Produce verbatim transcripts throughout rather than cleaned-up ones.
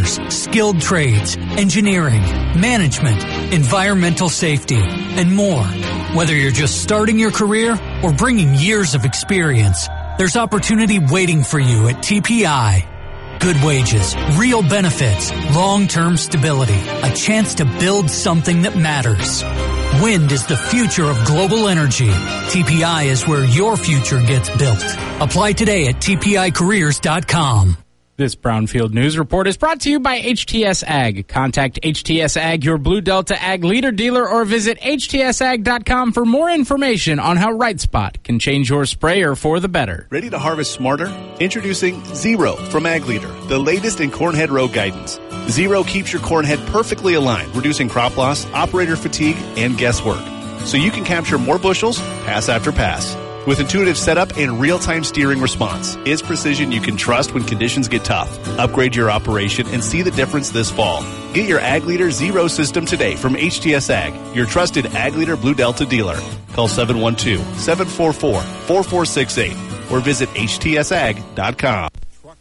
computers, skilled trades, engineering, management, environmental safety, and more. Whether you're just starting your career or bringing years of experience, there's opportunity waiting for you at T P I. Good wages, real benefits, long-term stability, a chance to build something that matters. Wind is the future of global energy. T P I is where your future gets built. Apply today at T P I careers dot com. This Brownfield News Report is brought to you by H T S Ag. Contact H T S Ag, your Blue Delta Ag leader dealer, or visit H T S ag dot com for more information on how Right Spot can change your sprayer for the better. Ready to harvest smarter? Introducing Zero from Ag Leader, the latest in corn head row guidance. Zero keeps your corn head perfectly aligned, reducing crop loss, operator fatigue, and guesswork, so you can capture more bushels, pass after pass. With intuitive setup and real-time steering response, it's precision you can trust when conditions get tough. Upgrade your operation and see the difference this fall. Get your Ag Leader Zero system today from H T S Ag, your trusted Ag Leader Blue Delta dealer. Call seven one two, seven four four, four four six eight or visit H T S ag dot com.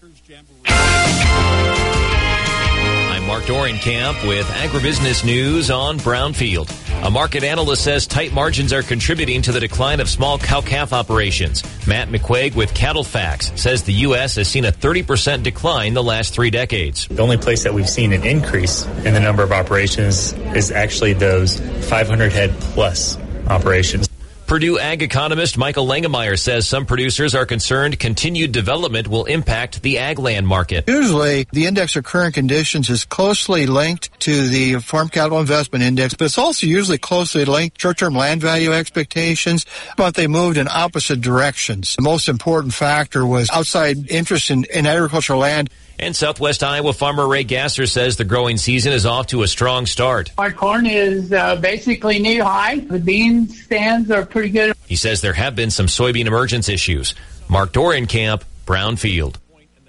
Mark Dorenkamp with Agribusiness News on Brownfield. A market analyst says tight margins are contributing to the decline of small cow-calf operations. Matt McQuaig with Cattle Facts says the U S has seen a thirty percent decline the last three decades. The only place that we've seen an increase in the number of operations is actually those five hundred head plus operations. Purdue ag economist Michael Langemeyer says some producers are concerned continued development will impact the ag land market. Usually, the index of current conditions is closely linked to the Farm Capital Investment Index, but it's also usually closely linked to short-term land value expectations, but they moved in opposite directions. The most important factor was outside interest in, in agricultural land. And Southwest Iowa farmer Ray Gasser says the growing season is off to a strong start. Our corn is uh, basically knee-high. The bean stands are pretty good. He says there have been some soybean emergence issues. Mark Dorenkamp, Brownfield.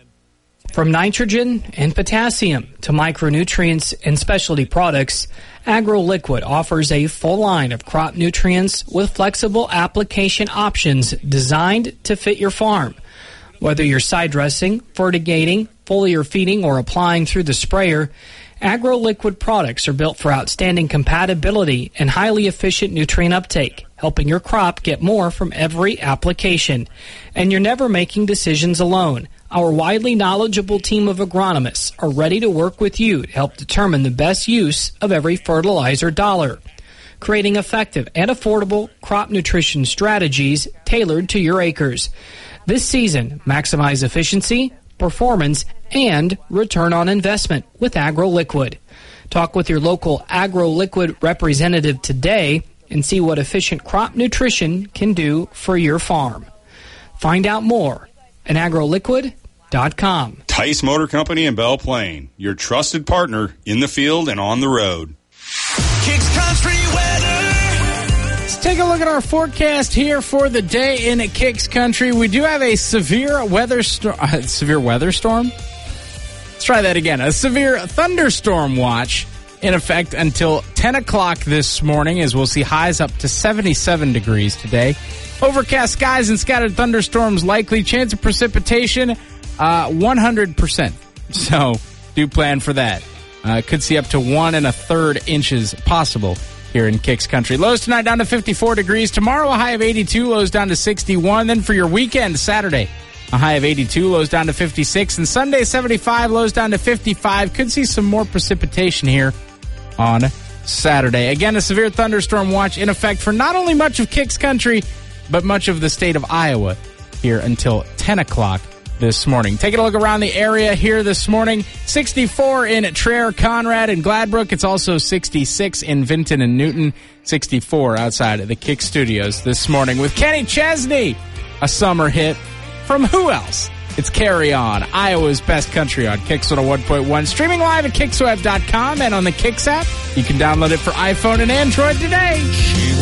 From nitrogen and potassium to micronutrients and specialty products, AgroLiquid offers a full line of crop nutrients with flexible application options designed to fit your farm. Whether you're side dressing, fertigating, foliar feeding, or applying through the sprayer, AgroLiquid products are built for outstanding compatibility and highly efficient nutrient uptake, helping your crop get more from every application. And you're never making decisions alone. Our widely knowledgeable team of agronomists are ready to work with you to help determine the best use of every fertilizer dollar, creating effective and affordable crop nutrition strategies tailored to your acres. This season, maximize efficiency, performance, and return on investment with AgroLiquid. Talk with your local AgroLiquid representative today and see what efficient crop nutrition can do for your farm. Find out more at agro liquid dot com. Tice Motor Company in Belle Plaine, your trusted partner in the field and on the road. Kicks Country weather. Let's take a look at our forecast here for the day in Kicks Country. We do have a severe weather storm. Uh, severe weather storm? Let's try that again. A severe thunderstorm watch in effect until ten o'clock this morning, as we'll see highs up to seventy-seven degrees today. Overcast skies and scattered thunderstorms likely. Chance of precipitation, uh, one hundred percent. So do plan for that. Uh, could see up to one and a third inches possible here in Kicks Country. Lows tonight down to fifty-four degrees. Tomorrow a high of eighty-two, lows down to sixty-one. Then for your weekend, Saturday, a high of eighty-two, lows down to fifty-six. And Sunday, seventy-five, lows down to fifty-five. Could see some more precipitation here on Saturday. Again, a severe thunderstorm watch in effect for not only much of Kicks Country, but much of the state of Iowa here until ten o'clock this morning. Taking a look around the area here this morning. sixty-four in Traer, Conrad, and Gladbrook. It's also sixty-six in Vinton and Newton. sixty-four outside of the Kick Studios this morning with Kenny Chesney. A summer hit from who else? It's Carry On, Iowa's best country on Kicks one oh one point one. Streaming live at kicks web dot com and on the Kicks app. You can download it for iPhone and Android today.